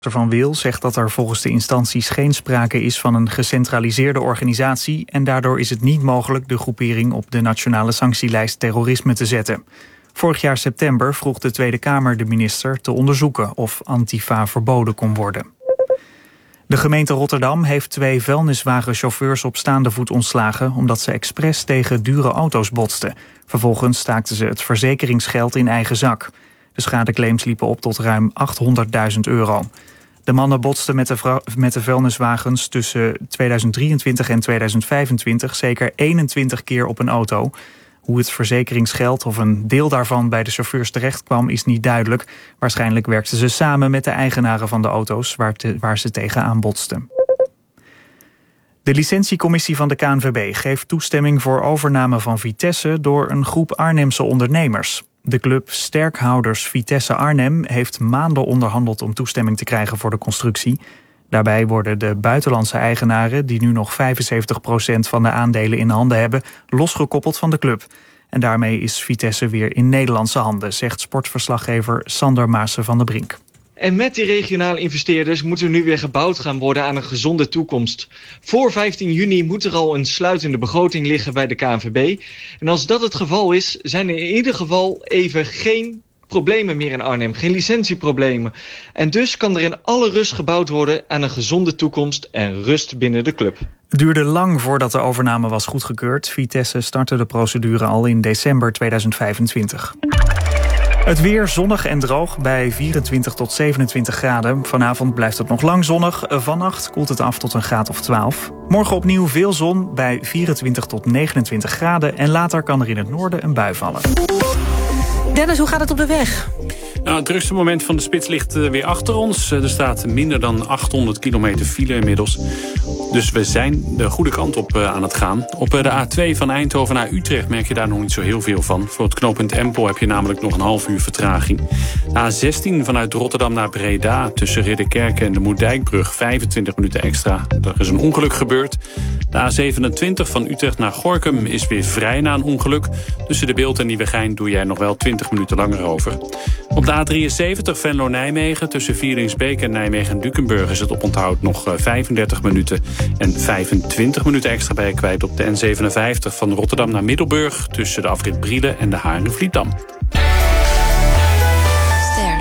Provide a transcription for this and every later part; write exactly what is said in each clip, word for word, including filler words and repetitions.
Van Wil zegt dat er volgens de instanties geen sprake is van een gecentraliseerde organisatie en daardoor is het niet mogelijk de groepering op de nationale sanctielijst terrorisme te zetten. Vorig jaar september vroeg de Tweede Kamer de minister te onderzoeken of Antifa verboden kon worden. De gemeente Rotterdam heeft twee vuilniswagenchauffeurs op staande voet ontslagen omdat ze expres tegen dure auto's botsten. Vervolgens staakten ze het verzekeringsgeld in eigen zak. De schadeclaims liepen op tot ruim achthonderdduizend euro. De mannen botsten met de, vra- met de vuilniswagens tussen tweeduizend drieëntwintig en tweeduizend vijfentwintig zeker eenentwintig keer op een auto. Hoe het verzekeringsgeld of een deel daarvan bij de chauffeurs terecht kwam is niet duidelijk. Waarschijnlijk werkten ze samen met de eigenaren van de auto's waar, te, waar ze tegenaan botsten. De licentiecommissie van de K N V B geeft toestemming voor overname van Vitesse door een groep Arnhemse ondernemers. De club Sterkhouders Vitesse Arnhem heeft maanden onderhandeld om toestemming te krijgen voor de constructie. Daarbij worden de buitenlandse eigenaren, die nu nog vijfenzeventig procent van de aandelen in handen hebben, losgekoppeld van de club. En daarmee is Vitesse weer in Nederlandse handen, zegt sportverslaggever Sander Maassen van der Brink. En met die regionale investeerders moet er nu weer gebouwd gaan worden aan een gezonde toekomst. Voor vijftien juni moet er al een sluitende begroting liggen bij de K N V B. En als dat het geval is, zijn er in ieder geval even geen problemen meer in Arnhem. Geen licentieproblemen. En dus kan er in alle rust gebouwd worden aan een gezonde toekomst en rust binnen de club. Het duurde lang voordat de overname was goedgekeurd. Vitesse startte de procedure al in december tweeduizend vijfentwintig. Het weer zonnig en droog bij vierentwintig tot zevenentwintig graden. Vanavond blijft het nog lang zonnig. Vannacht koelt het af tot een graad of twaalf. Morgen opnieuw veel zon bij vierentwintig tot negenentwintig graden. En later kan er in het noorden een bui vallen. Dennis, hoe gaat het op de weg? Nou, het drukste moment van de spits ligt uh, weer achter ons. Uh, er staat minder dan achthonderd kilometer file inmiddels. Dus we zijn de goede kant op uh, aan het gaan. Op uh, de A twee van Eindhoven naar Utrecht merk je daar nog niet zo heel veel van. Voor het knooppunt Empel heb je namelijk nog een half uur vertraging. De A zestien vanuit Rotterdam naar Breda tussen Ridderkerke en de Moerdijkbrug vijfentwintig minuten extra. Er is een ongeluk gebeurd. De A zevenentwintig van Utrecht naar Gorinchem is weer vrij na een ongeluk. Tussen de Beeld en Nieuwegein doe jij nog wel twintig minuten langer over. Op de A drieënzeventig Venlo-Nijmegen tussen Vieringsbeek en Nijmegen-Dukenburg is het oponthoud nog vijfendertig minuten. En vijfentwintig minuten extra bij je kwijt op de N zevenenvijftig van Rotterdam naar Middelburg tussen de afrit Brielen en de Haren-Vlietdam. Ster.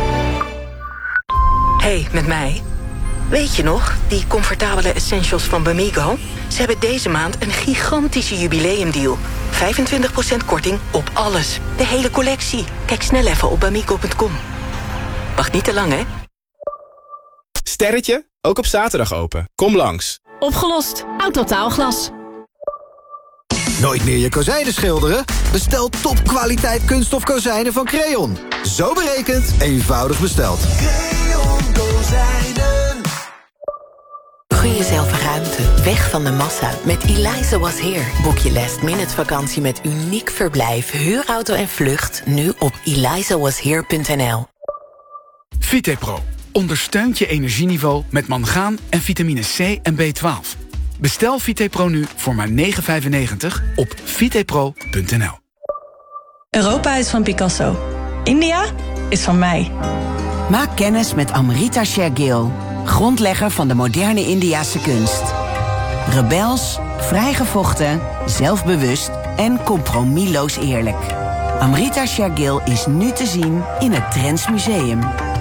Hey, met mij. Weet je nog, die comfortabele essentials van Bamigo? Ze hebben deze maand een gigantische jubileumdeal. vijfentwintig procent korting op alles. De hele collectie. Kijk snel even op bamigo punt com. Wacht niet te lang, hè? Sterretje, ook op zaterdag open. Kom langs. Opgelost. Autotaalglas. Nooit meer je kozijnen schilderen? Bestel topkwaliteit kunststof kozijnen van Creon. Zo berekend, eenvoudig besteld. Creon kozijnen. Gun jezelf ruimte, weg van de massa. Met Eliza Was Here boek je last minute vakantie met uniek verblijf, huurauto en vlucht nu op eliza was here punt n l. Vitepro ondersteunt je energieniveau met mangaan en vitamine C en B twaalf. Bestel Vitepro nu voor maar negen vijfennegentig op vitepro punt n l. Europa is van Picasso. India is van mij. Maak kennis met Amrita Shergill, grondlegger van de moderne Indiase kunst. Rebels, vrijgevochten, zelfbewust en compromisloos eerlijk. Amrita Shergill is nu te zien in het Trends Museum.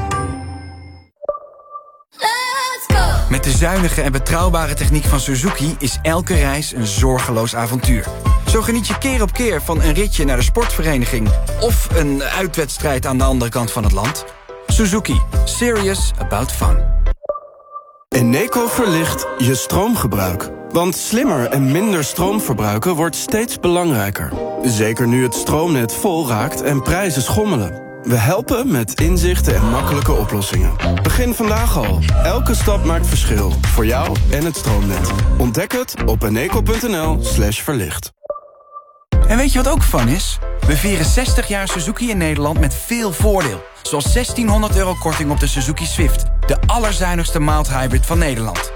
Met de zuinige en betrouwbare techniek van Suzuki is elke reis een zorgeloos avontuur. Zo geniet je keer op keer van een ritje naar de sportvereniging of een uitwedstrijd aan de andere kant van het land. Suzuki. Serious about fun. Eneco verlicht je stroomgebruik. Want slimmer en minder stroom verbruiken wordt steeds belangrijker. Zeker nu het stroomnet vol raakt en prijzen schommelen. We helpen met inzichten en makkelijke oplossingen. Begin vandaag al. Elke stap maakt verschil. Voor jou en het stroomnet. Ontdek het op eneco punt n l slash verlicht. En weet je wat ook fun is? We vieren zestig jaar Suzuki in Nederland met veel voordeel. Zoals zestienhonderd euro korting op de Suzuki Swift. De allerzuinigste mild hybrid van Nederland.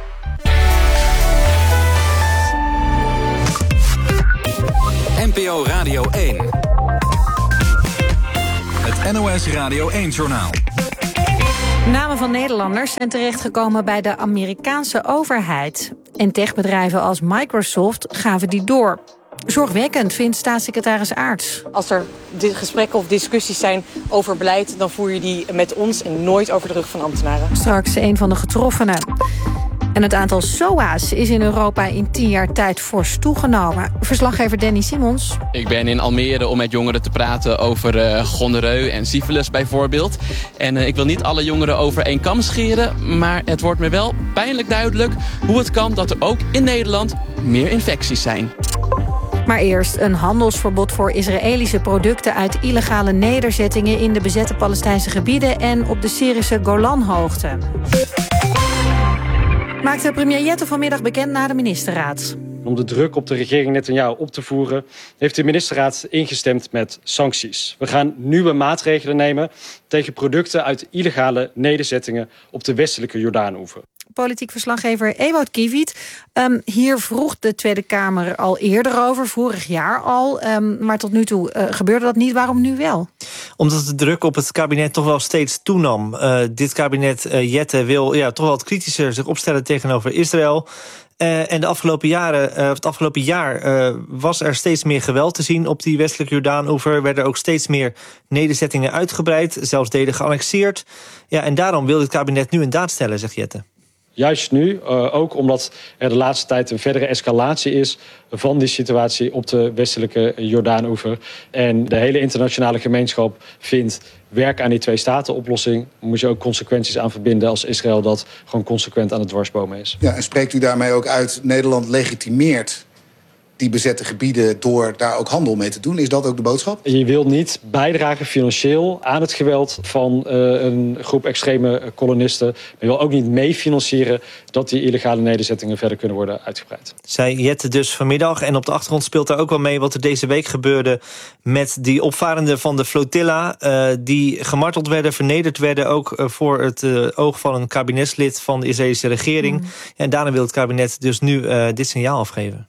N P O Radio één. Het N O S Radio één-journaal. Namen van Nederlanders zijn terechtgekomen bij de Amerikaanse overheid. En techbedrijven als Microsoft gaven die door. Zorgwekkend, vindt staatssecretaris Aerts. Als er gesprekken of discussies zijn over beleid, dan voer je die met ons en nooit over de rug van ambtenaren. Straks een van de getroffenen. En het aantal S O A's is in Europa in tien jaar tijd fors toegenomen. Verslaggever Danny Simons. Ik ben in Almere om met jongeren te praten over uh, gonoreu en syfilis bijvoorbeeld. En uh, ik wil niet alle jongeren over één kam scheren, maar het wordt me wel pijnlijk duidelijk hoe het kan dat er ook in Nederland meer infecties zijn. Maar eerst een handelsverbod voor Israëlische producten uit illegale nederzettingen in de bezette Palestijnse gebieden en op de Syrische Golanhoogte. Maakte premier Jette vanmiddag bekend na de ministerraad. Om de druk op de regering Netanyahu op te voeren, heeft de ministerraad ingestemd met sancties. We gaan nieuwe maatregelen nemen tegen producten uit illegale nederzettingen op de westelijke Jordaanoever. Politiek verslaggever Ewout Kiewiet. Um, hier vroeg de Tweede Kamer al eerder over, vorig jaar al. Um, maar tot nu toe uh, gebeurde dat niet. Waarom nu wel? Omdat de druk op het kabinet toch wel steeds toenam. Uh, dit kabinet uh, Jette wil ja, toch wel wat kritischer zich opstellen tegenover Israël. Uh, en de afgelopen jaren, uh, het afgelopen jaar uh, was er steeds meer geweld te zien op die westelijke Jordaanoever. Werden ook steeds meer nederzettingen uitgebreid, zelfs delen geannexeerd. Ja, en daarom wil het kabinet nu een daad stellen, zegt Jette. Juist nu, uh, ook omdat er de laatste tijd een verdere escalatie is van die situatie op de westelijke Jordaanoever. En de hele internationale gemeenschap vindt werk aan die twee-staten-oplossing. Moet je ook consequenties aan verbinden als Israël dat gewoon consequent aan het dwarsbomen is. Ja, en spreekt u daarmee ook uit, Nederland legitimeert die bezette gebieden door daar ook handel mee te doen? Is dat ook de boodschap? Je wilt niet bijdragen financieel aan het geweld van uh, een groep extreme kolonisten. Maar je wil ook niet meefinancieren dat die illegale nederzettingen verder kunnen worden uitgebreid. Zei Jette dus vanmiddag. En op de achtergrond speelt daar ook wel mee wat er deze week gebeurde met die opvarenden van de flotilla. Uh, die gemarteld werden, vernederd werden. Ook uh, voor het uh, oog van een kabinetslid van de Israëlische regering. Mm. Ja, en daarna wil het kabinet dus nu uh, dit signaal afgeven.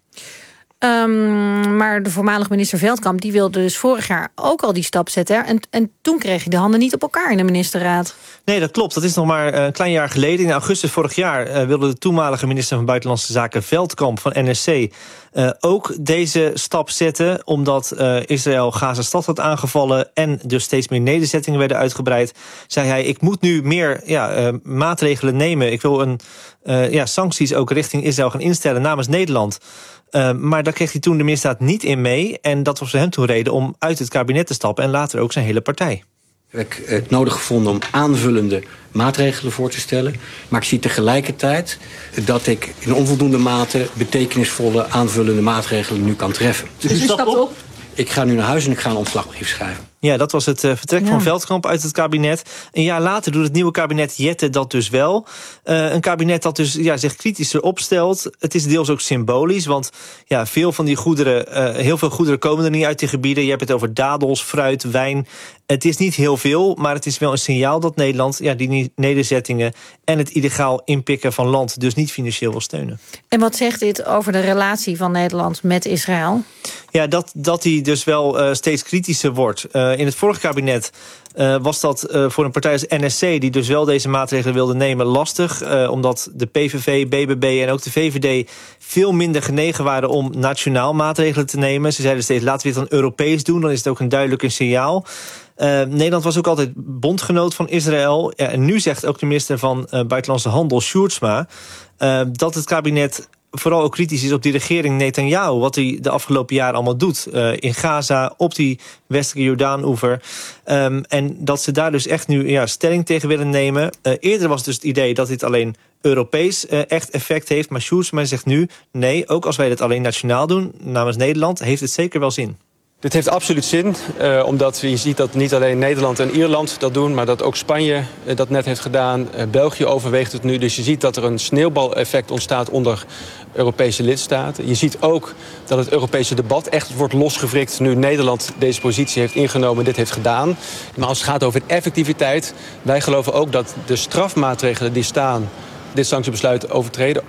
Um, maar de voormalig minister Veldkamp die wilde dus vorig jaar ook al die stap zetten. En, en toen kreeg je de handen niet op elkaar in de ministerraad. Nee, dat klopt. Dat is nog maar een klein jaar geleden. In augustus vorig jaar uh, wilde de toenmalige minister van Buitenlandse Zaken Veldkamp van N S C uh, ook deze stap zetten. Omdat uh, Israël Gaza-stad had aangevallen en dus steeds meer nederzettingen werden uitgebreid. Zei hij, ik moet nu meer ja, uh, maatregelen nemen. Ik wil een, uh, ja, sancties ook richting Israël gaan instellen namens Nederland. Uh, maar daar kreeg hij toen de ministerraad niet in mee. En dat was voor hem toen reden om uit het kabinet te stappen. En later ook zijn hele partij. Heb ik het nodig gevonden om aanvullende maatregelen voor te stellen. Maar ik zie tegelijkertijd dat ik in onvoldoende mate betekenisvolle aanvullende maatregelen nu kan treffen. Dus u stapt op? Ik ga nu naar huis en ik ga een ontslagbrief schrijven. Ja, dat was het uh, vertrek ja. van Veldkamp uit het kabinet. Een jaar later doet het nieuwe kabinet Jette dat dus wel. Uh, een kabinet dat dus ja, zich kritischer opstelt. Het is deels ook symbolisch, want ja, veel van die goederen, uh, heel veel goederen komen er niet uit die gebieden. Je hebt het over dadels, fruit, wijn. Het is niet heel veel, maar het is wel een signaal dat Nederland ja, die nederzettingen en het illegaal inpikken van land dus niet financieel wil steunen. En wat zegt dit over de relatie van Nederland met Israël? Ja, dat, dat die dus wel uh, steeds kritischer wordt. Uh, in het vorige kabinet uh, was dat uh, voor een partij als N S C, die dus wel deze maatregelen wilde nemen, lastig. Uh, omdat de P V V, B B B en ook de V V D veel minder genegen waren om nationaal maatregelen te nemen. Ze zeiden steeds, laten we het dan Europees doen, dan is het ook een duidelijk een signaal. Uh, Nederland was ook altijd bondgenoot van Israël. Ja, en nu zegt ook de minister van uh, Buitenlandse Handel, Sjoerdsma, uh, dat het kabinet vooral ook kritisch is op die regering Netanyahu, wat hij de afgelopen jaren allemaal doet. Uh, in Gaza, op die westelijke Jordaanoever. Um, en dat ze daar dus echt nu ja, stelling tegen willen nemen. Uh, eerder was dus het idee dat dit alleen Europees uh, echt effect heeft. Maar Sjoerdsma zegt nu, nee, ook als wij dit alleen nationaal doen, namens Nederland, heeft het zeker wel zin. Dit heeft absoluut zin, uh, omdat je ziet dat niet alleen Nederland en Ierland dat doen, maar dat ook Spanje uh, dat net heeft gedaan. Uh, België overweegt het nu, dus je ziet dat er een sneeuwbaleffect ontstaat onder Europese lidstaten. Je ziet ook dat het Europese debat echt wordt losgewrikt nu Nederland deze positie heeft ingenomen en dit heeft gedaan. Maar als het gaat over effectiviteit, wij geloven ook dat de strafmaatregelen die staan, dit sanctiebesluit overtreden, ook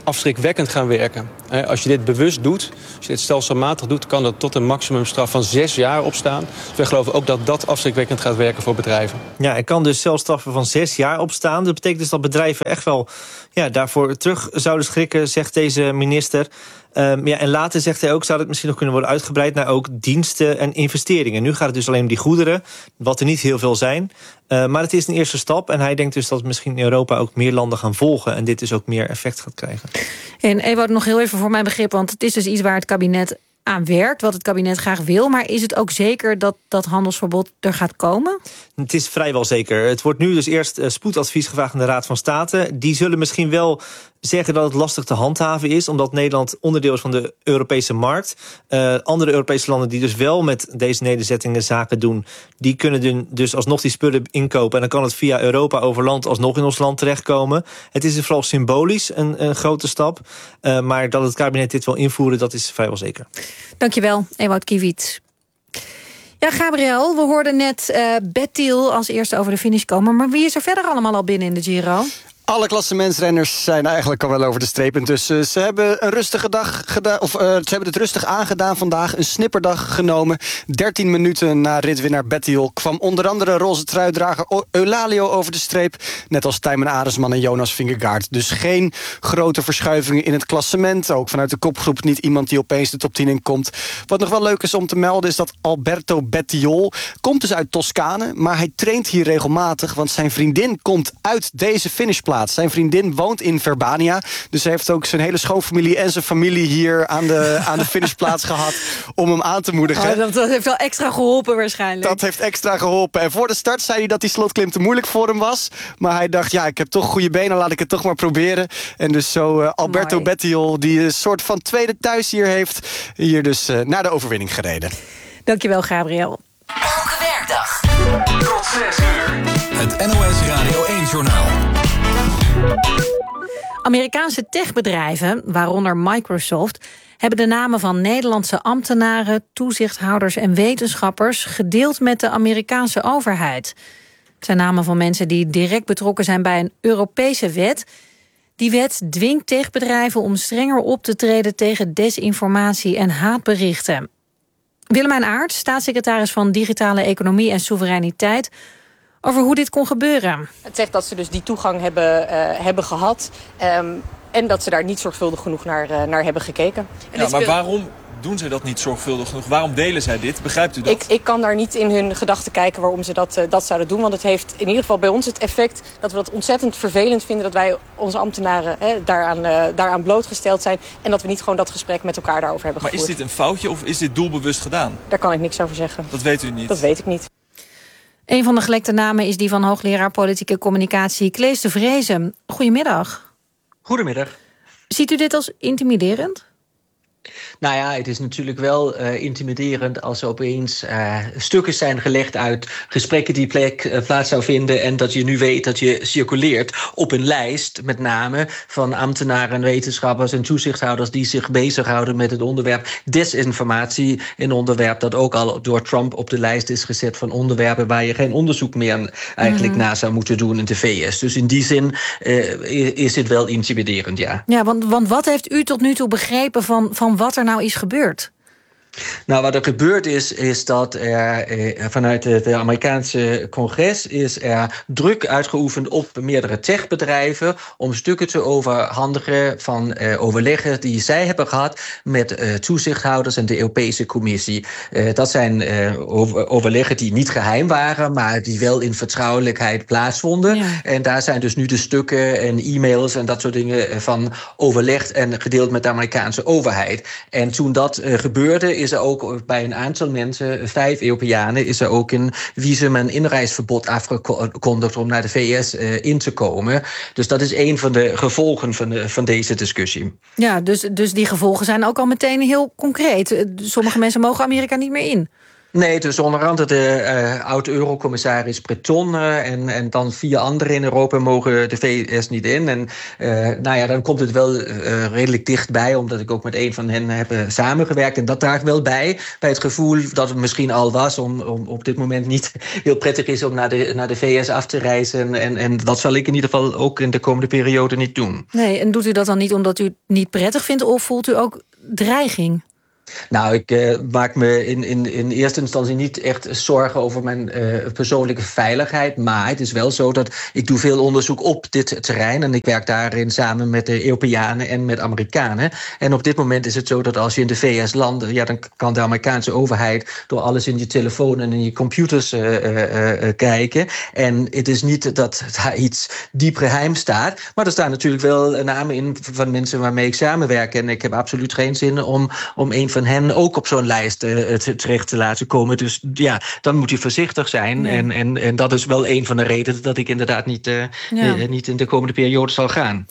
afschrikwekkend gaan werken. Als je dit bewust doet, als je dit stelselmatig doet, kan dat tot een maximumstraf van zes jaar opstaan. Dus wij geloven ook dat dat afschrikwekkend gaat werken voor bedrijven. Ja, er kan dus celstraffen van zes jaar opstaan. Dat betekent dus dat bedrijven echt wel ja, daarvoor terug zouden schrikken, zegt deze minister. Um, ja, en later zegt hij ook, zou het misschien nog kunnen worden uitgebreid naar ook diensten en investeringen. Nu gaat het dus alleen om die goederen, wat er niet heel veel zijn. Uh, maar het is een eerste stap en hij denkt dus dat misschien in Europa ook meer landen gaan volgen en dit dus ook meer effect gaat krijgen. En Ewout, nog heel even voor mijn begrip, want het is dus iets waar het kabinet aan werkt, wat het kabinet graag wil. Maar is het ook zeker dat dat handelsverbod er gaat komen? Het is vrijwel zeker. Het wordt nu dus eerst spoedadvies gevraagd aan de Raad van State. Die zullen misschien wel zeggen dat het lastig te handhaven is, omdat Nederland onderdeel is van de Europese markt. Uh, andere Europese landen die dus wel met deze nederzettingen zaken doen, die kunnen dus alsnog die spullen inkopen. En dan kan het via Europa over land alsnog in ons land terechtkomen. Het is vooral symbolisch een, een grote stap. Uh, maar dat het kabinet dit wil invoeren, dat is vrijwel zeker. Dankjewel, Ewout Kiewit. Ja, Gabriel, we hoorden net uh, Bettiol als eerste over de finish komen. Maar wie is er verder allemaal al binnen in de Giro? Alle klassementsrenners zijn eigenlijk al wel over de streep. Dus ze hebben een rustige dag gedaan, of uh, ze hebben het rustig aangedaan vandaag. Een snipperdag genomen. dertien minuten na ritwinnaar Bettiol kwam onder andere roze truidrager Eulalio over de streep. Net als Tijmen Aresman en Jonas Vingegaard. Dus geen grote verschuivingen in het klassement. Ook vanuit de kopgroep niet iemand die opeens de top tien in komt. Wat nog wel leuk is om te melden is dat Alberto Bettiol komt dus uit Toscane, maar hij traint hier regelmatig, want zijn vriendin komt uit deze finishplaats. Zijn vriendin woont in Verbania. Dus hij heeft ook zijn hele schoonfamilie en zijn familie hier aan de, aan de finishplaats gehad om hem aan te moedigen. Oh, dat heeft wel extra geholpen waarschijnlijk. Dat heeft extra geholpen. En voor de start zei hij dat die slotklim te moeilijk voor hem was. Maar hij dacht, ja, ik heb toch goede benen, laat ik het toch maar proberen. En dus zo uh, Alberto Mooi. Bettiol, die een soort van tweede thuis hier heeft, hier dus uh, naar de overwinning gereden. Dankjewel, Gabriel. Elke werkdag tot zes uur. Het N O S Radio één-journaal. Amerikaanse techbedrijven, waaronder Microsoft, hebben de namen van Nederlandse ambtenaren, toezichthouders en wetenschappers gedeeld met de Amerikaanse overheid. Het zijn namen van mensen die direct betrokken zijn bij een Europese wet. Die wet dwingt techbedrijven om strenger op te treden tegen desinformatie en haatberichten. Willemijn Aert, staatssecretaris van Digitale Economie en Soevereiniteit, over hoe dit kon gebeuren. Het zegt dat ze dus die toegang hebben, uh, hebben gehad. Um, en dat ze daar niet zorgvuldig genoeg naar, uh, naar hebben gekeken. En ja, maar waarom doen ze dat niet zorgvuldig genoeg? Waarom delen zij dit? Begrijpt u dat? Ik, ik kan daar niet in hun gedachten kijken waarom ze dat, uh, dat zouden doen. Want het heeft in ieder geval bij ons het effect dat we dat ontzettend vervelend vinden, dat wij onze ambtenaren hè, daaraan, uh, daaraan blootgesteld zijn. En dat we niet gewoon dat gesprek met elkaar daarover hebben maar gevoerd. Maar is dit een foutje of is dit doelbewust gedaan? Daar kan ik niks over zeggen. Dat weet u niet? Dat weet ik niet. Een van de gelekte namen is die van hoogleraar politieke communicatie Klees de Vreese. Goedemiddag. Goedemiddag. Ziet u dit als intimiderend? Nou ja, het is natuurlijk wel uh, intimiderend als er opeens uh, stukken zijn gelegd uit gesprekken die plek, uh, plaats zou vinden en dat je nu weet dat je circuleert op een lijst met namen van ambtenaren, wetenschappers en toezichthouders die zich bezighouden met het onderwerp desinformatie. Een onderwerp dat ook al door Trump op de lijst is gezet van onderwerpen waar je geen onderzoek meer eigenlijk mm-hmm. naar zou moeten doen in de V S. Dus in die zin uh, is het wel intimiderend, ja. Ja, want, want wat heeft u tot nu toe begrepen van, van wat er nou is gebeurd? Nou, wat er gebeurd is, is dat er eh, vanuit het Amerikaanse congres is er druk uitgeoefend op meerdere techbedrijven om stukken te overhandigen van eh, overleggen die zij hebben gehad met eh, toezichthouders en de Europese Commissie. Eh, dat zijn eh, over, overleggen die niet geheim waren, maar die wel in vertrouwelijkheid plaatsvonden. Ja. En daar zijn dus nu de stukken en e-mails en dat soort dingen van overlegd en gedeeld met de Amerikaanse overheid. En toen dat eh, gebeurde, is is er ook bij een aantal mensen, vijf Europeanen, is er ook een visum- en inreisverbod afgekondigd om naar de V S uh, in te komen. Dus dat is een van de gevolgen van, de, van deze discussie. Ja, dus, dus die gevolgen zijn ook al meteen heel concreet. Sommige mensen mogen Amerika niet meer in. Nee, dus onder andere de uh, oud-eurocommissaris Breton uh, en, en dan vier anderen in Europa mogen de V S niet in. En uh, nou ja, dan komt het wel uh, redelijk dichtbij, omdat ik ook met een van hen heb uh, samengewerkt. En dat draagt wel bij, bij het gevoel dat het misschien al was om, om op dit moment niet heel prettig is om naar de, naar de V S af te reizen. En, en dat zal ik in ieder geval ook in de komende periode niet doen. Nee, en doet u dat dan niet omdat u het niet prettig vindt, of voelt u ook dreiging? Nou, ik uh, maak me in, in, in eerste instantie niet echt zorgen over mijn uh, persoonlijke veiligheid. Maar het is wel zo dat ik doe veel onderzoek op dit terrein. En ik werk daarin samen met de Europeanen en met Amerikanen. En op dit moment is het zo dat als je in de V S landt, ja, dan kan de Amerikaanse overheid door alles in je telefoon en in je computers uh, uh, uh, kijken. En het is niet dat daar iets diep geheim staat. Maar er staan natuurlijk wel namen in van mensen waarmee ik samenwerk. En ik heb absoluut geen zin om, om een van hen ook op zo'n lijst uh, terecht te laten komen. Dus ja, dan moet je voorzichtig zijn. Ja. En, en, en dat is wel een van de redenen dat ik inderdaad niet, uh, ja. uh, niet in de komende periode zal gaan.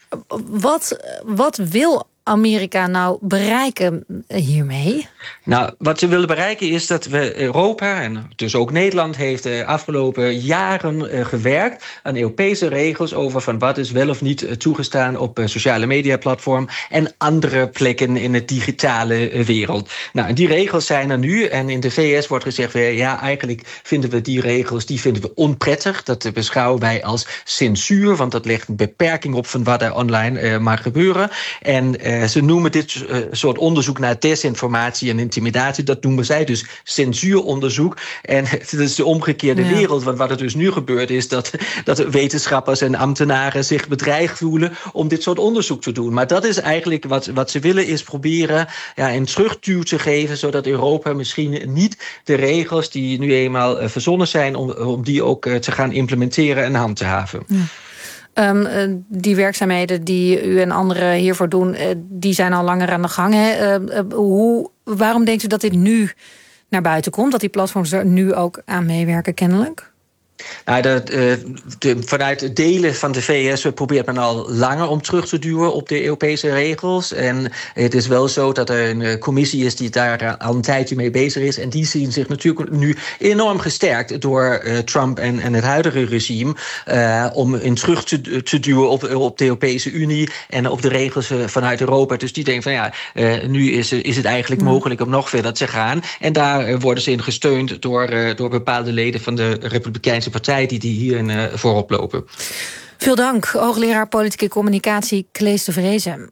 Wat, wat wil Amerika nou bereiken hiermee? Nou, wat ze willen bereiken is dat we Europa, en dus ook Nederland, heeft de afgelopen jaren uh, gewerkt aan Europese regels over van wat is wel of niet uh, toegestaan op uh, sociale mediaplatform en andere plekken in de digitale uh, wereld. Nou, en die regels zijn er nu en in de V S wordt gezegd, uh, ja, eigenlijk vinden we die regels, die vinden we onprettig. Dat beschouwen wij als censuur, want dat legt een beperking op van wat er online uh, mag gebeuren. En uh, ze noemen dit uh, soort onderzoek naar desinformatie en intimidatie, dat noemen zij dus censuuronderzoek. En het is de omgekeerde ja. wereld. Want wat er dus nu gebeurt is dat, dat wetenschappers en ambtenaren zich bedreigd voelen om dit soort onderzoek te doen. Maar dat is eigenlijk wat, wat ze willen, is proberen ja, een terugduw te geven, zodat Europa misschien niet de regels die nu eenmaal uh, verzonnen zijn, om, om die ook uh, te gaan implementeren en handhaven. Ja. Um, uh, die werkzaamheden die u en anderen hiervoor doen, uh, die zijn al langer aan de gang. Hè? Uh, uh, hoe, waarom denkt u dat dit nu naar buiten komt? Dat die platforms er nu ook aan meewerken kennelijk? Nou, de, de, vanuit delen van de V S probeert men al langer om terug te duwen op de Europese regels. En het is wel zo dat er een commissie is die daar al een tijdje mee bezig is. En die zien zich natuurlijk nu enorm gesterkt door uh, Trump en, en het huidige regime. Uh, om in terug te, te duwen op, op de Europese Unie en op de regels uh, vanuit Europa. Dus die denken van ja, uh, nu is, is het eigenlijk mogelijk om nog verder te gaan. En daar uh, worden ze in gesteund door, uh, door bepaalde leden van de Republikeinse partij die, die hierin uh, voorop lopen. Veel dank, hoogleraar politieke communicatie Klees de Vreese.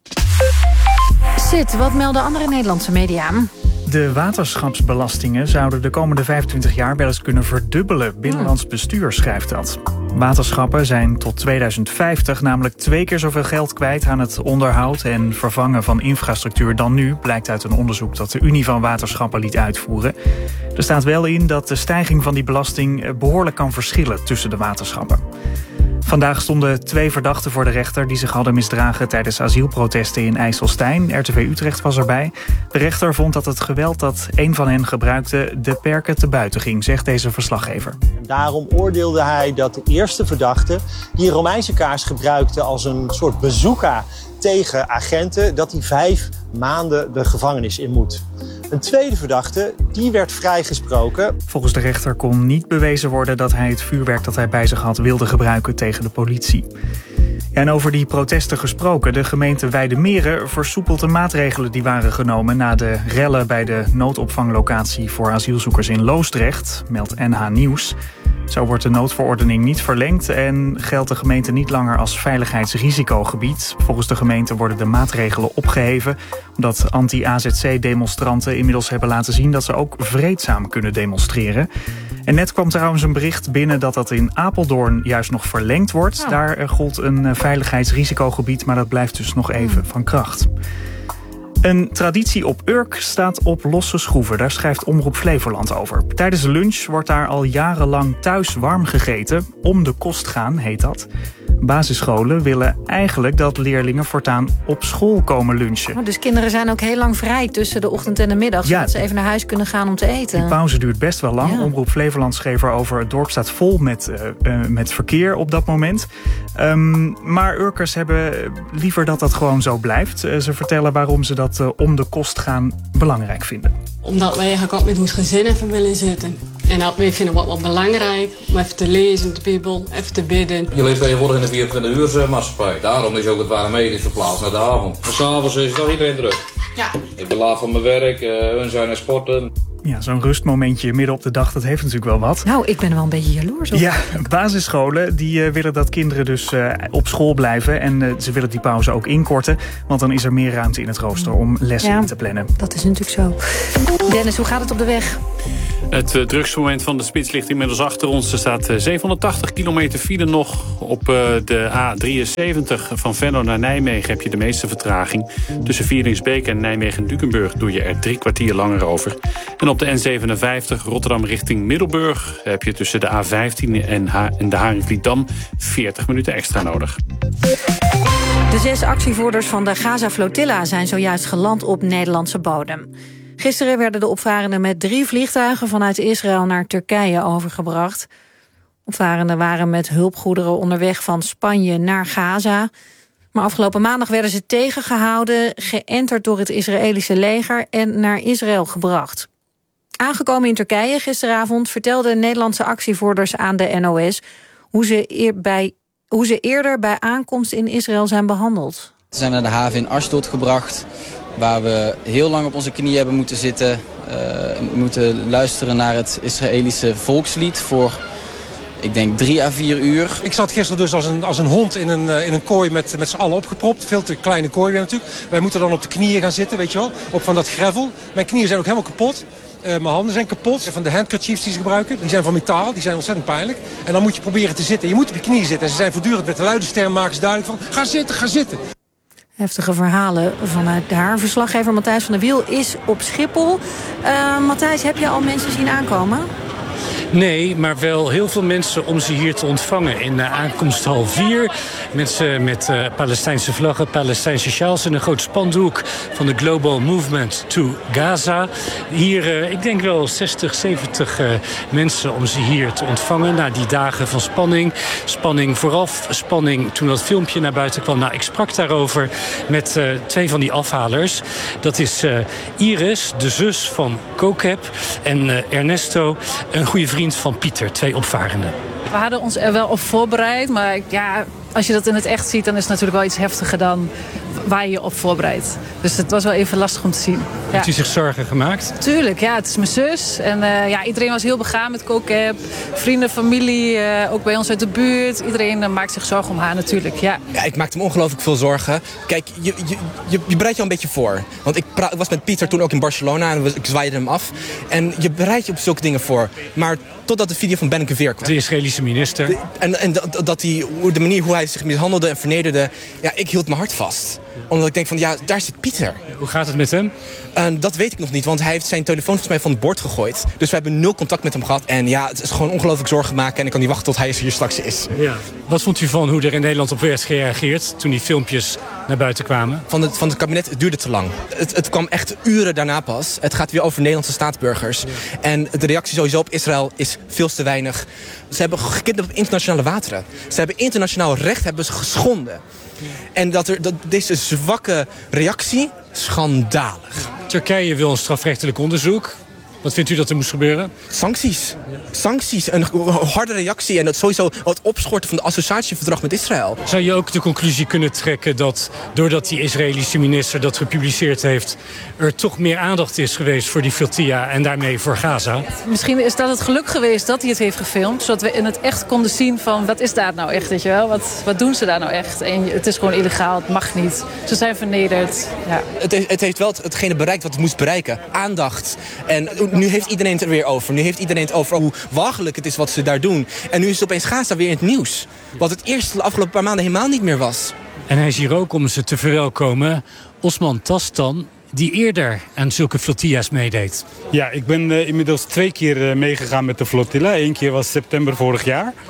Sid, wat melden andere Nederlandse media? De waterschapsbelastingen zouden de komende vijfentwintig jaar wel eens kunnen verdubbelen. Binnenlands Bestuur schrijft dat. Waterschappen zijn tot tweeduizend vijftig namelijk twee keer zoveel geld kwijt aan het onderhoud en vervangen van infrastructuur dan nu, blijkt uit een onderzoek dat de Unie van Waterschappen liet uitvoeren. Er staat wel in dat de stijging van die belasting behoorlijk kan verschillen tussen de waterschappen. Vandaag stonden twee verdachten voor de rechter die zich hadden misdragen tijdens asielprotesten in IJsselstein. R T V Utrecht was erbij. De rechter vond dat het geweld dat een van hen gebruikte de perken te buiten ging, zegt deze verslaggever. Daarom oordeelde hij dat de eerste verdachte die een Romeinse kaars gebruikte als een soort bazooka tegen agenten, dat hij vijf maanden de gevangenis in moet. Een tweede verdachte, die werd vrijgesproken. Volgens de rechter kon niet bewezen worden dat hij het vuurwerk dat hij bij zich had wilde gebruiken tegen de politie. En over die protesten gesproken, de gemeente Weidemeren versoepelt de maatregelen die waren genomen na de rellen bij de noodopvanglocatie voor asielzoekers in Loosdrecht, meldt N H Nieuws. Zo wordt de noodverordening niet verlengd en geldt de gemeente niet langer als veiligheidsrisicogebied. Volgens de gemeente worden de maatregelen opgeheven omdat anti-A Z C-demonstranten inmiddels hebben laten zien dat ze ook vreedzaam kunnen demonstreren. En net kwam trouwens een bericht binnen dat dat in Apeldoorn juist nog verlengd wordt. Ja. Daar gold een veiligheidsrisicogebied, maar dat blijft dus nog even van kracht. Een traditie op Urk staat op losse schroeven. Daar schrijft Omroep Flevoland over. Tijdens de lunch wordt daar al jarenlang thuis warm gegeten. Om de kost gaan, heet dat. Basisscholen willen eigenlijk dat leerlingen voortaan op school komen lunchen. Oh, dus kinderen zijn ook heel lang vrij tussen de ochtend en de middag... zodat ja, ze even naar huis kunnen gaan om te eten. Die pauze duurt best wel lang. Ja. Omroep Flevoland schreef erover... het dorp staat vol met, uh, uh, met verkeer op dat moment. Um, maar Urkers hebben liever dat dat gewoon zo blijft. Uh, ze vertellen waarom ze dat uh, om de kost gaan belangrijk vinden. Omdat wij eigenlijk ook met ons gezin even willen zitten. En dat wij vinden wat, wat belangrijk. Om even te lezen, de Bijbel, even te bidden. Je leeft tegenwoordig in de vierentwintig uur maatschappij. Daarom is ook het warme eten verplaatst naar de avond. En s'avonds is toch iedereen druk. Ja. Ik ben laat van mijn werk, uh, hun zijn naar sporten. Ja, zo'n rustmomentje midden op de dag, dat heeft natuurlijk wel wat. Nou, ik ben er wel een beetje jaloers op. Ja, basisscholen die uh, willen dat kinderen dus uh, op school blijven. En uh, ze willen die pauze ook inkorten. Want dan is er meer ruimte in het rooster om lessen ja, in te plannen. Dat is natuurlijk zo. Dennis, hoe gaat het op de weg? Het uh, drugsmoment van de spits ligt inmiddels achter ons. Er staat uh, zevenhonderdtachtig kilometer file nog. Op uh, de A drieënzeventig van Venlo naar Nijmegen heb je de meeste vertraging. Tussen Vieringsbeek en Nijmegen-Dukenburg doe je er drie kwartier langer over. En op de N zevenenvijftig Rotterdam richting Middelburg heb je tussen de A vijftien en, ha- en de Haringvlietdam veertig minuten extra nodig. De zes actievoerders van de Gaza-flotilla zijn zojuist geland op Nederlandse bodem. Gisteren werden de opvarenden met drie vliegtuigen vanuit Israël naar Turkije overgebracht. Opvarenden waren met hulpgoederen onderweg van Spanje naar Gaza. Maar afgelopen maandag werden ze tegengehouden, geënterd door het Israëlische leger en naar Israël gebracht. Aangekomen in Turkije gisteravond vertelden Nederlandse actievoerders aan de N O S hoe ze, eer bij, hoe ze eerder bij aankomst in Israël zijn behandeld. Ze zijn naar de haven in Ashdod gebracht, waar we heel lang op onze knieën hebben moeten zitten. Uh, moeten luisteren naar het Israëlische volkslied voor, ik denk, drie à vier uur. Ik zat gisteren dus als een, als een hond in een, in een kooi met, met z'n allen opgepropt. Veel te kleine kooi weer natuurlijk. Wij moeten dan op de knieën gaan zitten, weet je wel. Op van dat gravel. Mijn knieën zijn ook helemaal kapot. Uh, mijn handen zijn kapot. Van de handkerchiefs die ze gebruiken. Die zijn van metaal. Die zijn ontzettend pijnlijk. En dan moet je proberen te zitten. Je moet op je knieën zitten. En ze zijn voortdurend met de luide stem maken ze duidelijk van... Ga zitten, ga zitten. Heftige verhalen vanuit daar. Verslaggever Matthijs van der Wiel is op Schiphol. Uh, Matthijs, heb je al mensen zien aankomen? Nee, maar wel heel veel mensen om ze hier te ontvangen. In de aankomsthal vier. Mensen met uh, Palestijnse vlaggen, Palestijnse sjaals en een groot spandoek van de Global Movement to Gaza. Hier, uh, ik denk wel zestig, zeventig uh, mensen om ze hier te ontvangen. Na die dagen van spanning. Spanning vooraf, spanning toen dat filmpje naar buiten kwam. Nou, ik sprak daarover met uh, twee van die afhalers. Dat is uh, Iris, de zus van Kokeb, en uh, Ernesto, een goede vriend van Pieter, twee opvarenden. We hadden ons er wel op voorbereid, maar ja, als je dat in het echt ziet, dan is het natuurlijk wel iets heftiger dan waar je je op voorbereidt. Dus het was wel even lastig om te zien. Ja. Heeft u zich zorgen gemaakt? Tuurlijk, ja, het is mijn zus. En uh, ja, iedereen was heel begaan met Kokeb. Vrienden, familie, uh, ook bij ons uit de buurt. Iedereen uh, maakt zich zorgen om haar natuurlijk, ja. Ja, ik maakte me ongelooflijk veel zorgen. Kijk, je, je, je, je bereidt je al een beetje voor. Want ik, pra- ik was met Pieter toen ook in Barcelona en ik zwaaide hem af. En je bereidt je op zulke dingen voor. Maar totdat de video van Ben Gvir kwam. De Israëlische minister. De, en en dat, dat die, de manier hoe hij zich mishandelde en vernederde. Ja, ik hield mijn hart vast. Omdat ik denk van, ja, daar zit Pieter. Hoe gaat het met hem? Uh, dat weet ik nog niet, want hij heeft zijn telefoon volgens mij van het bord gegooid. Dus we hebben nul contact met hem gehad. En ja, het is gewoon ongelooflijk zorgen maken. En ik kan niet wachten tot hij hier straks is. Ja. Wat vond u van hoe er in Nederland op werd gereageerd toen die filmpjes naar buiten kwamen? Van het, van het kabinet, het duurde te lang. Het, het kwam echt uren daarna pas. Het gaat weer over Nederlandse staatsburgers. Ja. En de reactie sowieso op Israël is veel te weinig. Ze hebben gekidnapt op internationale wateren. Ze hebben internationaal recht hebben ze geschonden. En dat er dat deze zwakke reactie, schandalig. Turkije wil een strafrechtelijk onderzoek. Wat vindt u dat er moest gebeuren? Sancties. Sancties. Een harde reactie. En dat sowieso het opschorten van het associatieverdrag met Israël. Zou je ook de conclusie kunnen trekken dat doordat die Israëlische minister dat gepubliceerd heeft, er toch meer aandacht is geweest voor die flotilla en daarmee voor Gaza? Misschien is dat het geluk geweest dat hij het heeft gefilmd, zodat we in het echt konden zien van wat is daar nou echt, weet je wel? Wat, wat doen ze daar nou echt? En het is gewoon illegaal, het mag niet. Ze zijn vernederd. Ja. Het, heeft, het heeft wel hetgene bereikt wat het moest bereiken. Aandacht. En nu heeft iedereen het er weer over. Nu heeft iedereen het over hoe walgelijk het is wat ze daar doen. En nu is het opeens Gaza weer in het nieuws. Wat het eerst de afgelopen paar maanden helemaal niet meer was. En hij is hier ook om ze te verwelkomen. Osman Tastan, die eerder aan zulke flotilla's meedeed. Ja, ik ben uh, inmiddels twee keer uh, meegegaan met de flotilla. Eén keer was september vorig jaar.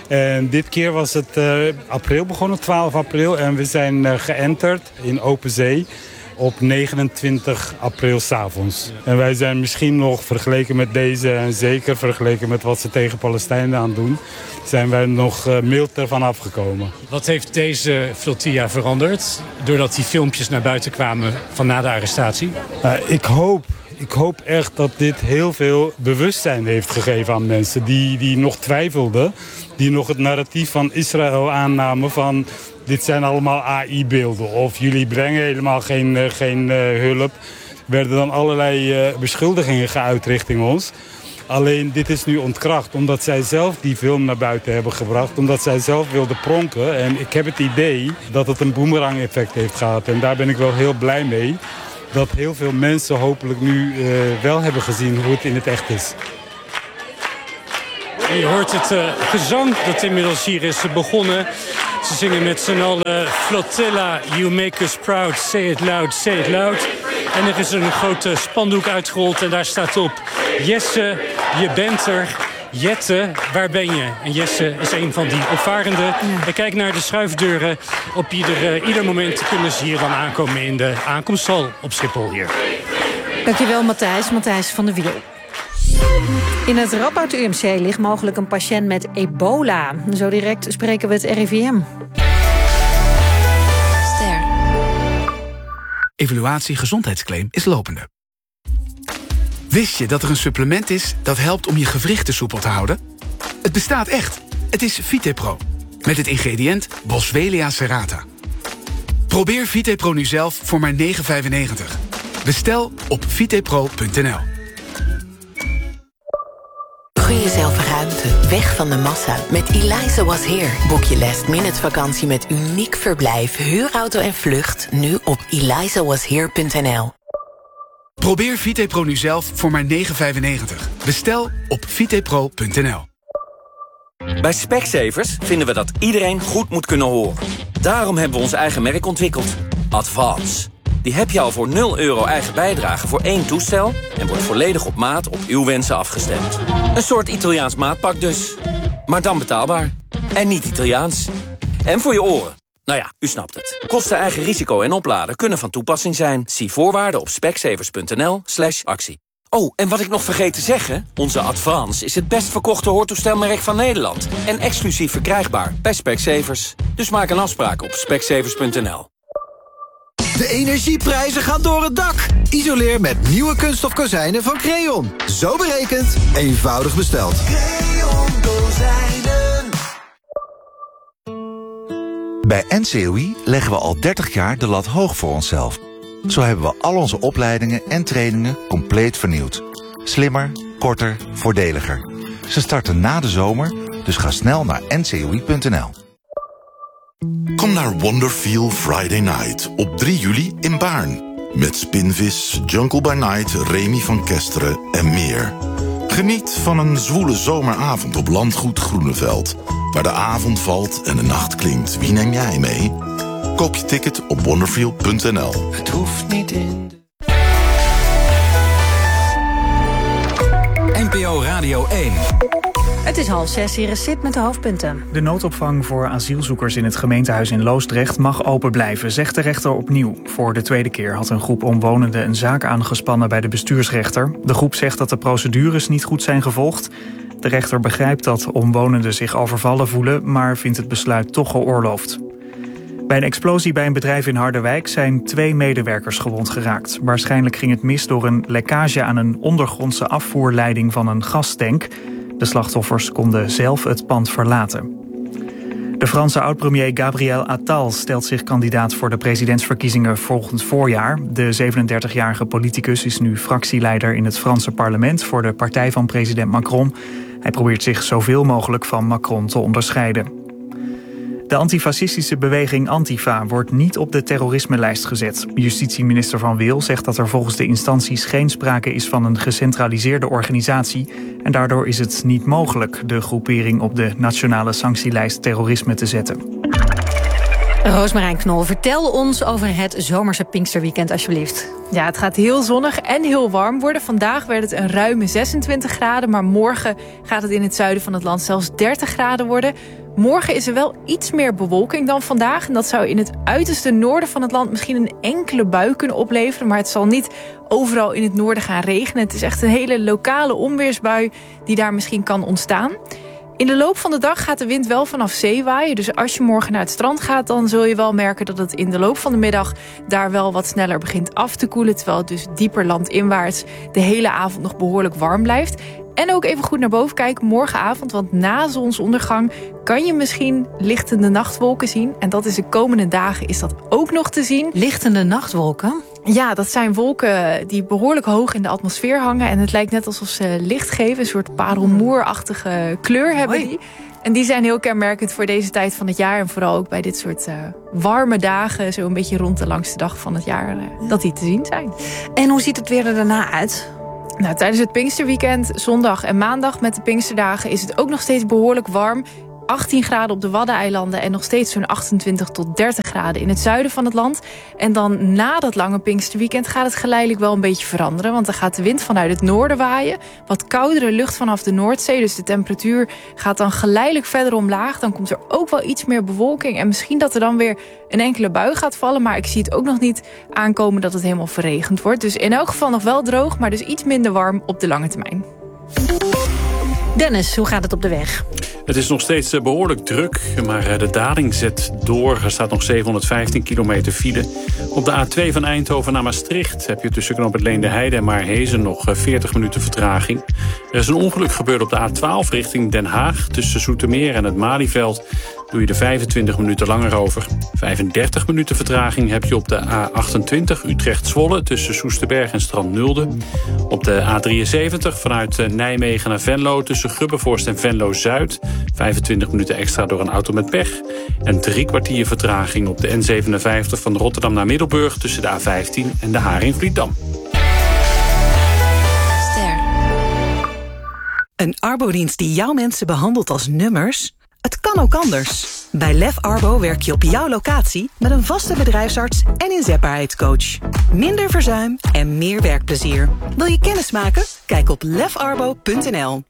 En dit keer was het uh, april begonnen, twaalf april. En we zijn uh, geënterd in open zee op negenentwintig april 's avonds. En wij zijn misschien nog vergeleken met deze, en zeker vergeleken met wat ze tegen Palestijnen aan doen, zijn wij nog uh, mild ervan afgekomen. Wat heeft deze flotilla veranderd doordat die filmpjes naar buiten kwamen van na de arrestatie? Uh, ik hoop... Ik hoop echt dat dit heel veel bewustzijn heeft gegeven aan mensen die, die nog twijfelden. Die nog het narratief van Israël aannamen van dit zijn allemaal A I-beelden. Of jullie brengen helemaal geen, uh, geen uh, hulp. Er werden dan allerlei uh, beschuldigingen geuit richting ons. Alleen dit is nu ontkracht omdat zij zelf die film naar buiten hebben gebracht. Omdat zij zelf wilden pronken. En ik heb het idee dat het een boemerang-effect heeft gehad. En daar ben ik wel heel blij mee. Dat heel veel mensen hopelijk nu uh, wel hebben gezien hoe het in het echt is. En je hoort het uh, gezang dat inmiddels hier is begonnen. Ze zingen met z'n allen Flotilla, you make us proud, say it loud, say it loud. En er is een grote spandoek uitgerold en daar staat op: Jesse, je bent er. Jette, waar ben je? En Jesse is een van die opvarenden. En kijk naar de schuifdeuren. Op ieder, uh, ieder moment kunnen ze hier dan aankomen in de aankomsthal op Schiphol hier. Dankjewel Matthijs, Matthijs van der Wiel. In het Radboud U M C ligt mogelijk een patiënt met ebola. Zo direct spreken we het R I V M. Ster. Evaluatie gezondheidsclaim is lopende. Wist je dat er een supplement is dat helpt om je gewrichten soepel te houden? Het bestaat echt. Het is Vitepro. Met het ingrediënt Boswellia serrata. Probeer Vitepro nu zelf voor maar negen vijfennegentig. Bestel op vitepro punt n l. Gun jezelf ruimte, weg van de massa. Met Eliza Was Here boek je last minute vakantie met uniek verblijf, huurauto en vlucht nu op eliza was here punt n l. Probeer Vitepro nu zelf voor maar negen vijfennegentig. Bestel op vitepro punt n l. Bij Specsavers vinden we dat iedereen goed moet kunnen horen. Daarom hebben we ons eigen merk ontwikkeld. Advance. Die heb je al voor nul euro eigen bijdrage voor één toestel en wordt volledig op maat op uw wensen afgestemd. Een soort Italiaans maatpak dus. Maar dan betaalbaar. En niet Italiaans. En voor je oren. Nou ja, u snapt het. Kosten, eigen risico en opladen kunnen van toepassing zijn. Zie voorwaarden op specsavers punt n l slash actie. Oh, en wat ik nog vergeet te zeggen, onze Advance is het best verkochte hoortoestelmerk van Nederland. En exclusief verkrijgbaar bij Specsavers. Dus maak een afspraak op specsavers punt n l. De energieprijzen gaan door het dak. Isoleer met nieuwe kunststof kozijnen van Creon. Zo berekend, eenvoudig besteld. Creon kozijnen. Bij N C O I leggen we al dertig jaar de lat hoog voor onszelf. Zo hebben we al onze opleidingen en trainingen compleet vernieuwd. Slimmer, korter, voordeliger. Ze starten na de zomer, dus ga snel naar n c o i punt n l. Kom naar Wonderfeel Friday Night op drie juli in Baarn. Met Spinvis, Jungle by Night, Remy van Kesteren en meer. Geniet van een zwoele zomeravond op Landgoed Groeneveld. Waar de avond valt en de nacht klinkt. Wie neem jij mee? Koop je ticket op wonderfeel punt n l. Het hoeft niet in de... N P O Radio één. Het is half zes, hier is Sip met de hoofdpunten. De noodopvang voor asielzoekers in het gemeentehuis in Loosdrecht mag open blijven, zegt de rechter opnieuw. Voor de tweede keer had een groep omwonenden een zaak aangespannen bij de bestuursrechter. De groep zegt dat de procedures niet goed zijn gevolgd. De rechter begrijpt dat omwonenden zich overvallen voelen, maar vindt het besluit toch geoorloofd. Bij een explosie bij een bedrijf in Harderwijk zijn twee medewerkers gewond geraakt. Waarschijnlijk ging het mis door een lekkage aan een ondergrondse afvoerleiding van een gastank. De slachtoffers konden zelf het pand verlaten. De Franse oud-premier Gabriel Attal stelt zich kandidaat voor de presidentsverkiezingen volgend voorjaar. De zevenendertigjarige politicus is nu fractieleider in het Franse parlement voor de partij van president Macron. Hij probeert zich zoveel mogelijk van Macron te onderscheiden. De antifascistische beweging Antifa wordt niet op de terrorismelijst gezet. Justitieminister Van Wil zegt dat er volgens de instanties geen sprake is van een gecentraliseerde organisatie. En daardoor is het niet mogelijk de groepering op de nationale sanctielijst terrorisme te zetten. Roosmarijn Knol, vertel ons over het zomerse Pinksterweekend alsjeblieft. Ja, het gaat heel zonnig en heel warm worden. Vandaag werd het een ruime zesentwintig graden... maar morgen gaat het in het zuiden van het land zelfs dertig graden worden. Morgen is er wel iets meer bewolking dan vandaag. En dat zou in het uiterste noorden van het land misschien een enkele bui kunnen opleveren. Maar het zal niet overal in het noorden gaan regenen. Het is echt een hele lokale onweersbui die daar misschien kan ontstaan. In de loop van de dag gaat de wind wel vanaf zee waaien. Dus als je morgen naar het strand gaat, dan zul je wel merken dat het in de loop van de middag daar wel wat sneller begint af te koelen. Terwijl het dus dieper landinwaarts de hele avond nog behoorlijk warm blijft. En ook even goed naar boven kijken morgenavond, want na zonsondergang kan je misschien lichtende nachtwolken zien. En dat is de komende dagen is dat ook nog te zien. Lichtende nachtwolken? Ja, dat zijn wolken die behoorlijk hoog in de atmosfeer hangen. En het lijkt net alsof ze licht geven, een soort parelmoerachtige kleur hebben die. En die zijn heel kenmerkend voor deze tijd van het jaar. En vooral ook bij dit soort uh, warme dagen, zo een beetje rond de langste dag van het jaar, uh, dat die te zien zijn. En hoe ziet het weer er daarna uit? Nou, tijdens het Pinksterweekend, zondag en maandag met de Pinksterdagen is het ook nog steeds behoorlijk warm. achttien graden op de Waddeneilanden en nog steeds zo'n achtentwintig tot dertig graden in het zuiden van het land. En dan na dat lange Pinksterweekend gaat het geleidelijk wel een beetje veranderen. Want dan gaat de wind vanuit het noorden waaien. Wat koudere lucht vanaf de Noordzee. Dus de temperatuur gaat dan geleidelijk verder omlaag. Dan komt er ook wel iets meer bewolking. En misschien dat er dan weer een enkele bui gaat vallen. Maar ik zie het ook nog niet aankomen dat het helemaal verregend wordt. Dus in elk geval nog wel droog, maar dus iets minder warm op de lange termijn. Dennis, hoe gaat het op de weg? Het is nog steeds behoorlijk druk, maar de daling zet door. Er staat nog zevenhonderdvijftien kilometer file. Op de A twee van Eindhoven naar Maastricht heb je tussen knooppunt Leendeheide en Maarhezen nog veertig minuten vertraging. Er is een ongeluk gebeurd op de A twaalf richting Den Haag. Tussen Zoetermeer en het Malieveld doe je er vijfentwintig minuten langer over. vijfendertig minuten vertraging heb je op de A achtentwintig Utrecht-Zwolle tussen Soesterberg en Strand-Nulde. Op de A drieënzeventig vanuit Nijmegen naar Venlo tussen Grubbevorst en Venlo-Zuid. vijfentwintig minuten extra door een auto met pech. En drie kwartier vertraging op de N zevenenvijftig van Rotterdam naar Middelburg tussen de A vijftien en de Haring-Vlietdam. Ster. Een arbodienst die jouw mensen behandelt als nummers? Het kan ook anders. Bij Lef Arbo werk je op jouw locatie met een vaste bedrijfsarts en inzetbaarheidscoach. Minder verzuim en meer werkplezier. Wil je kennis maken? Kijk op lef arbo punt n l.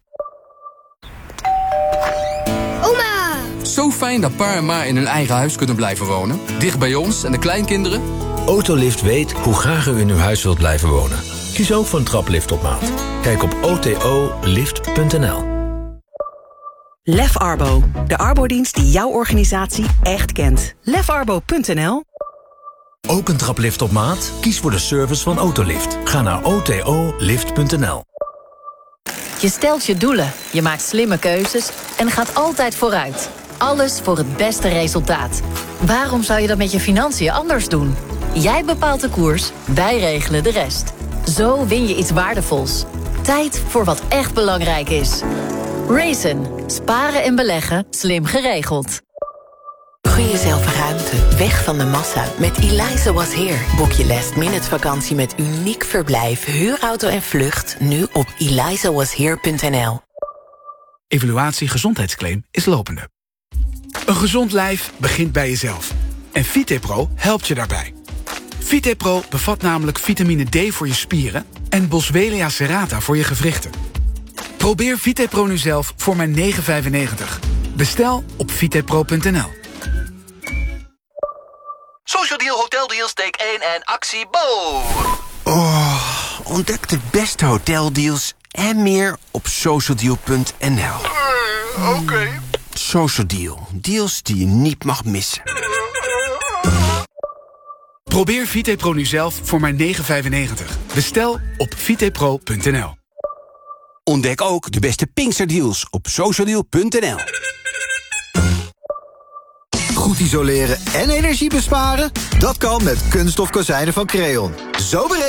Oma! Zo fijn dat pa en ma in hun eigen huis kunnen blijven wonen. Dicht bij ons en de kleinkinderen. Autolift weet hoe graag u in uw huis wilt blijven wonen. Kies ook voor een traplift op maat. Kijk op o t o lift punt n l. Lef Arbo, de arbodienst die jouw organisatie echt kent. lef arbo punt n l. Ook een traplift op maat? Kies voor de service van Autolift. Ga naar o t o lift punt n l. Je stelt je doelen, je maakt slimme keuzes en gaat altijd vooruit. Alles voor het beste resultaat. Waarom zou je dat met je financiën anders doen? Jij bepaalt de koers, wij regelen de rest. Zo win je iets waardevols. Tijd voor wat echt belangrijk is. Raisin. Sparen en beleggen. Slim geregeld. Gun jezelf ruimte. Weg van de massa. Met Eliza Was Here. Boek je last minute vakantie met uniek verblijf, huurauto en vlucht. Nu op eliza was here punt n l. Evaluatie gezondheidsclaim is lopende. Een gezond lijf begint bij jezelf. En VitePro helpt je daarbij. VitePro bevat namelijk vitamine D voor je spieren en Boswellia serrata voor je gewrichten. Probeer VitePro nu zelf voor maar negen vijfennegentig. Bestel op vitepro punt n l. Social Deal Hotel Deals, take één en actie Bo! Oh, ontdek de beste hoteldeals en meer op social deal punt n l. Uh, Oké. Okay. Social Deal. Deals die je niet mag missen. Probeer VitePro nu zelf voor maar negen vijfennegentig. Bestel op vitepro punt n l. Ontdek ook de beste Pinksterdeals op social deal punt n l. Goed isoleren en energie besparen? Dat kan met kunststof kozijnen van Creon. Zo berekend